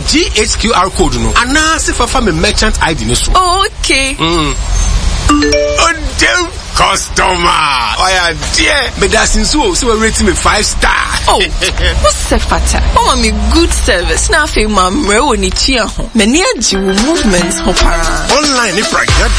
GHQR code no. Anase fafa me merchant ID no so. Okay. Oh damn customer. Oh yeah, dear. Me dancing so we rate me 5 star. Oh, what's the fata? Oh, me good service. Now, I feel my mre woni chia ho. Many aji movements ho para. Online if right